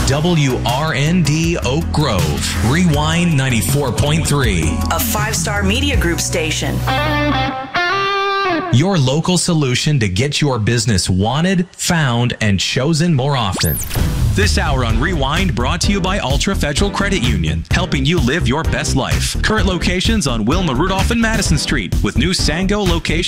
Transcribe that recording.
WRND Oak Grove, Rewind 94.3. A 5-star media group station. Your local solution to get your business wanted, found, and chosen more often. This hour on Rewind brought to you by Ultra Federal Credit Union, helping you live your best life. Current locations on Wilma Rudolph and Madison Street, with new Sango locations